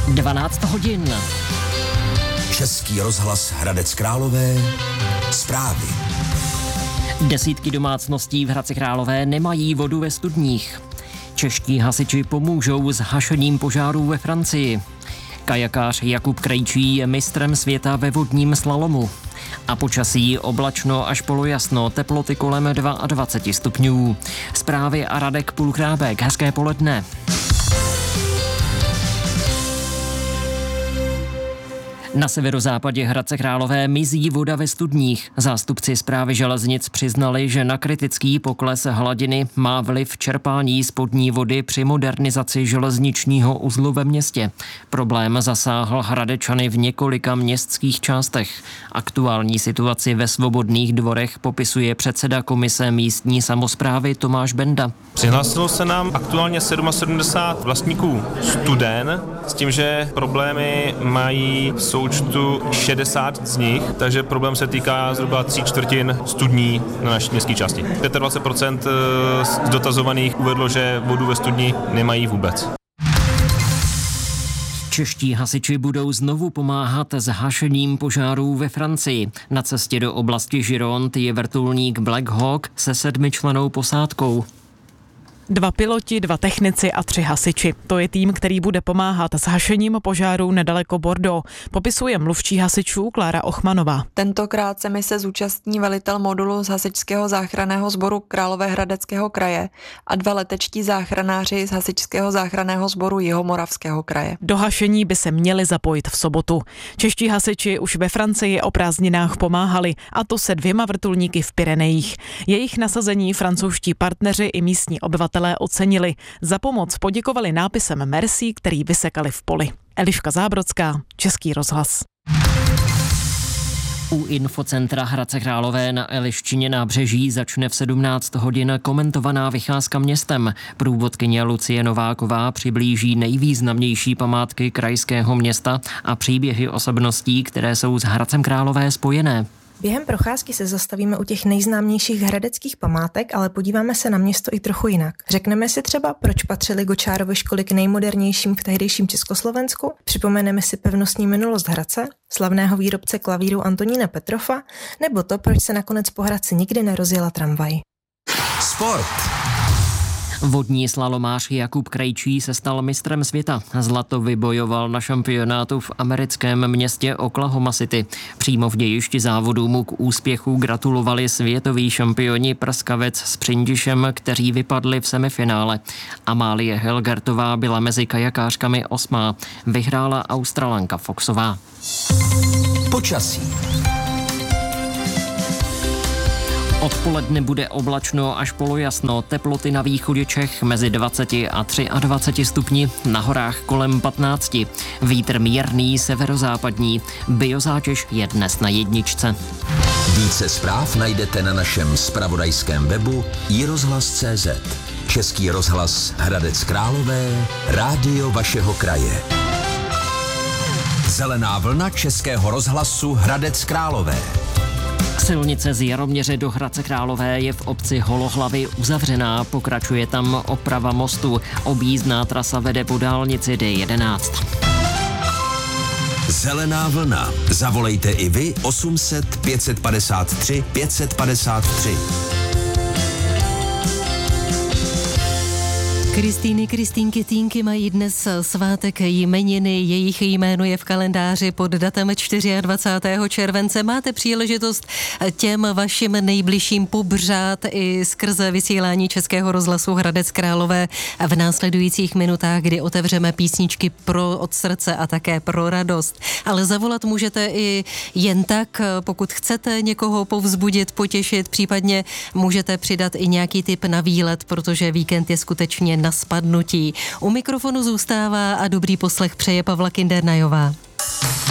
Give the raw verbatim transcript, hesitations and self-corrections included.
dvanáct hodin. Český rozhlas Hradec Králové. Zprávy. Desítky domácností v Hradci Králové nemají vodu ve studních. Čeští hasiči pomůžou s hašením požárů ve Francii. Kajakář Jakub Krejčí je mistrem světa ve vodním slalomu. A počasí oblačno až polojasno, teploty kolem dvacet dva stupňů. Zprávy a Radek Půlkrábek. Hezké poledne. Na severozápadě Hradce Králové mizí voda ve studních. Zástupci Správy železnic přiznali, že na kritický pokles hladiny má vliv čerpání spodní vody při modernizaci železničního uzlu ve městě. Problém zasáhl Hradečany v několika městských částech. Aktuální situaci ve Svobodných dvorech popisuje předseda komise místní samosprávy Tomáš Benda. Přihlásilo se nám aktuálně sedmdesát sedm vlastníků studen s tím, že problémy mají v součtu šedesát z nich, takže problém se týká zhruba tří čtvrtin studní na naší městské části. dvacet pět procent z dotazovaných uvedlo, že vodu ve studni nemají vůbec. Čeští hasiči budou znovu pomáhat s hašením požárů ve Francii. Na cestě do oblasti Gironde je vrtulník Black Hawk se sedmičlennou posádkou. Dva piloti, dva technici a tři hasiči. To je tým, který bude pomáhat s hašením požárů nedaleko Bordeaux, popisuje mluvčí hasičů Klára Ochmanová. Tentokrát se mise zúčastní velitel modulu z hasičského záchranného sboru Královéhradeckého kraje a dva letečtí záchranáři z hasičského záchranného sboru Jihomoravského kraje. Do hašení by se měli zapojit v sobotu. Čeští hasiči už ve Francii o prázdninách pomáhali, a to se dvěma vrtulníky v Pyrenejích. Jejich nasazení francouzští partneři i místní obyvatelé ocenili. Za pomoc poděkovali nápisem Merci, který vysekali v poli. Eliška Zábrodská, Český rozhlas. U infocentra Hradce Králové na Eliščině nábřeží začne v sedmnáct hodin komentovaná vycházka městem. Průvodkyně Lucie Nováková přiblíží nejvýznamnější památky krajského města a příběhy osobností, které jsou s Hradcem Králové spojené. Během procházky se zastavíme u těch nejznámějších hradeckých památek, ale podíváme se na město i trochu jinak. Řekneme si třeba, proč patřily Gočárovy školy k nejmodernějším v tehdejším Československu, připomeneme si pevnostní minulost Hradce, slavného výrobce klavíru Antonína Petrofa, nebo to, proč se nakonec po Hradci nikdy nerozjela tramvaj. Sport. Vodní slalomář Jakub Krejčí se stal mistrem světa. Zlato vybojoval na šampionátu v americkém městě Oklahoma City. Přímo v dějišti závodu mu k úspěchu gratulovali světoví šampioni prskavec s Přindišem, kteří vypadli v semifinále. Amálie Helgertová byla mezi kajakářkami osmá. Vyhrála Australanka Foxová. Počasí. Odpoledne bude oblačno až polojasno, teploty na východě Čech mezi dvacet a dvacet tři stupni, na horách kolem patnáct. Vítr mírný severozápadní, biozátěž je dnes na jedničce. Více zpráv najdete na našem zpravodajském webu i rozhlas tečka cé zet. Český rozhlas Hradec Králové, rádio vašeho kraje. Zelená vlna Českého rozhlasu Hradec Králové. Silnice z Jaroměře do Hradce Králové je v obci Holohlavy uzavřená, pokračuje tam oprava mostu. Objízdná trasa vede po dálnici D jedenáct. Zelená vlna. Zavolejte i vy osm set pět padesát tři pět padesát tři. Kristýny, Kristýnky, Týnky mají dnes svátek jmeniny, jejich jméno je v kalendáři pod datem dvacátého čtvrtého července. Máte příležitost těm vašim nejbližším pobřát i skrze vysílání Českého rozhlasu Hradec Králové v následujících minutách, kdy otevřeme písničky pro od srdce a také pro radost. Ale zavolat můžete i jen tak, pokud chcete někoho povzbudit, potěšit, případně můžete přidat i nějaký tip na výlet, protože víkend je skutečně na spadnutí. U mikrofonu zůstává a dobrý poslech přeje Pavla Kindernajová.